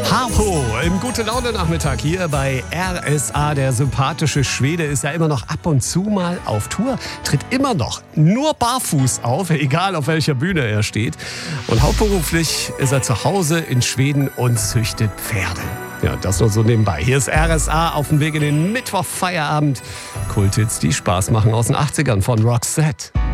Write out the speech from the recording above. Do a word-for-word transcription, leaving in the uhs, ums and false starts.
Harpo im Gute-Laune-Nachmittag hier bei R S A. Der sympathische Schwede ist ja immer noch ab und zu mal auf Tour, tritt immer noch nur barfuß auf, egal auf welcher Bühne er steht. Und hauptberuflich ist er zu Hause in Schweden und züchtet Pferde. Ja, das nur so nebenbei. Hier ist R S A auf dem Weg in den Mittwochfeierabend. Kulthits, die Spaß machen aus den achtzigern von Roxette.